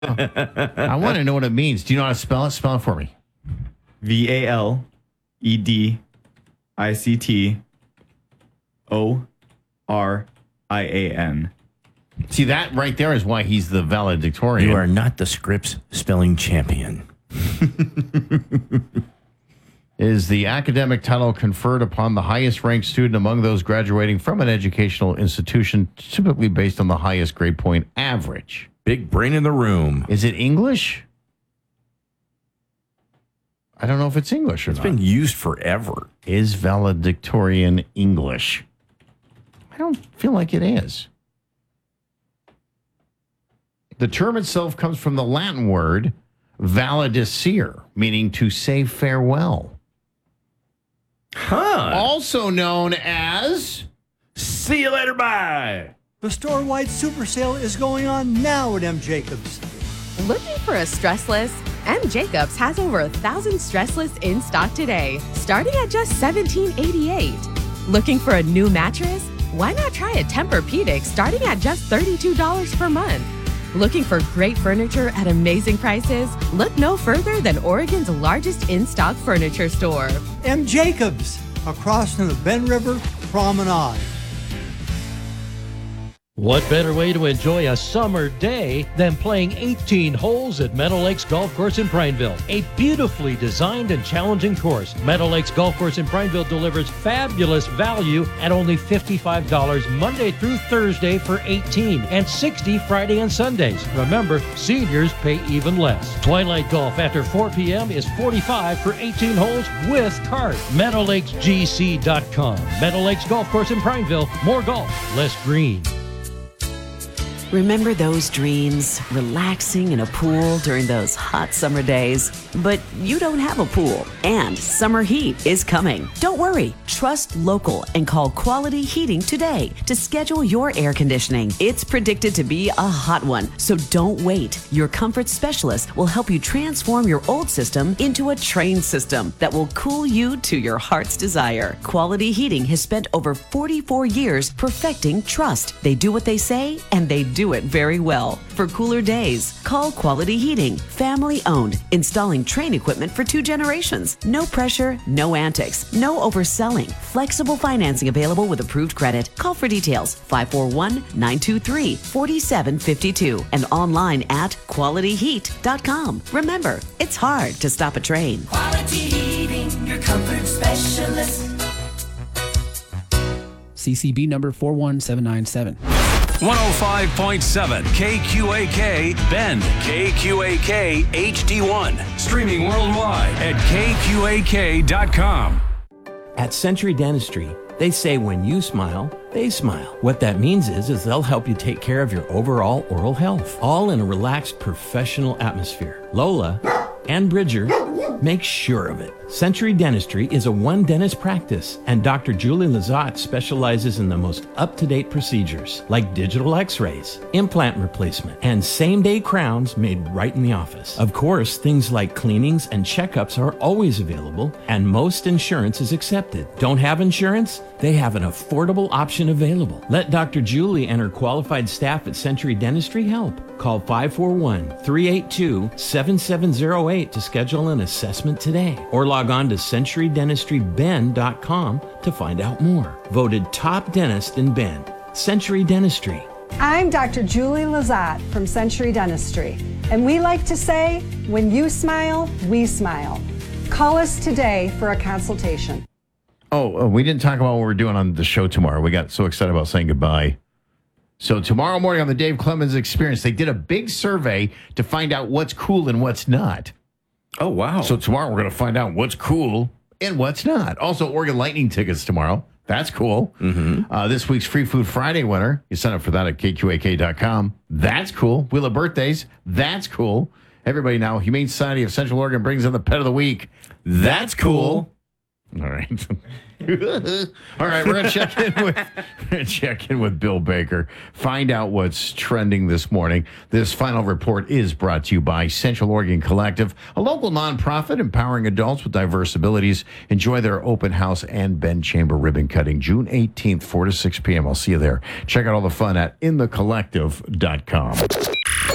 I want to know what it means. Do you know how to spell it? Spell it for me. VALEDICTORIAN. See, that right there is why he's the valedictorian. You are not the Scripps spelling champion. Is the academic title conferred upon the highest ranked student among those graduating from an educational institution, typically based on the highest grade point average. Big brain in the room. Is it English? I don't know if it's English or not. It's been used forever. Is valedictorian English? I don't feel like it is. The term itself comes from the Latin word valedicere, meaning to say farewell. Huh. Also known as... See you later, bye. The store-wide super sale is going on now at M. Jacobs. Looking for a stressless? M. Jacobs has over 1,000 stressless in stock today, starting at just $17.88. Looking for a new mattress? Why not try a Tempur-Pedic starting at just $32 per month? Looking for great furniture at amazing prices? Look no further than Oregon's largest in-stock furniture store. M. Jacobs, across from the Ben River Promenade. What better way to enjoy a summer day than playing 18 holes at Meadow Lakes Golf Course in Prineville? A beautifully designed and challenging course, Meadow Lakes Golf Course in Prineville delivers fabulous value at only $55 Monday through Thursday for 18 and $60 Friday and Sundays. Remember, seniors pay even less. Twilight Golf after 4 p.m. is $45 for 18 holes with cart. MeadowLakesGC.com. Meadow Lakes Golf Course in Prineville. More golf, less green. Remember those dreams, relaxing in a pool during those hot summer days? But you don't have a pool, and summer heat is coming. Don't worry. Trust local and call Quality Heating today to schedule your air conditioning. It's predicted to be a hot one, so don't wait. Your comfort specialist will help you transform your old system into a trained system that will cool you to your heart's desire. Quality Heating has spent over 44 years perfecting trust. They do what they say, and they do it very well. For cooler days, call Quality Heating. Family owned, installing Trane equipment for 2 generations. No pressure, no antics, no overselling. Flexible financing available with approved credit. Call for details 541-923-4752 and online at qualityheat.com. Remember, it's hard to stop a train. Quality Heating, your comfort specialist. CCB number 41797. 105.7 KQAK Bend, KQAK HD1. Streaming worldwide at KQAK.com. At Century Dentistry, they say when you smile, they smile. What that means is they'll help you take care of your overall oral health, all in a relaxed, professional atmosphere. Lola and Bridger make sure of it. Century Dentistry is a one-dentist practice, and Dr. Julie Lazat specializes in the most up-to-date procedures, like digital x-rays, implant replacement, and same-day crowns made right in the office. Of course, things like cleanings and checkups are always available, and most insurance is accepted. Don't have insurance? They have an affordable option available. Let Dr. Julie and her qualified staff at Century Dentistry help. Call 541-382-7708 to schedule an assessment today, or log on to CenturyDentistryBend.com to find out more. Voted top dentist in Bend. Century Dentistry. I'm Dr. Julie Lazat from Century Dentistry, and we like to say, when you smile, we smile. Call us today for a consultation. Oh, we didn't talk about what we're doing on the show tomorrow. We got so excited about saying goodbye. So tomorrow morning on the Dave Clemens Experience, they did a big survey to find out what's cool and what's not. Oh, wow. So tomorrow we're going to find out what's cool and what's not. Also, Oregon Lightning tickets tomorrow. That's cool. Mm-hmm. This week's Free Food Friday winner. You sign up for that at KQAK.com. That's cool. Wheel of Birthdays. That's cool. Everybody now, Humane Society of Central Oregon brings in the Pet of the Week. That's cool. All right. All right, we're going to check in with Bill Baker, find out what's trending this morning. This final report is brought to you by Central Oregon Collective, a local nonprofit empowering adults with diverse abilities. Enjoy their open house and Ben Chamber ribbon cutting June 18th, 4 to 6 p.m. I'll see you there. Check out all the fun at inthecollective.com.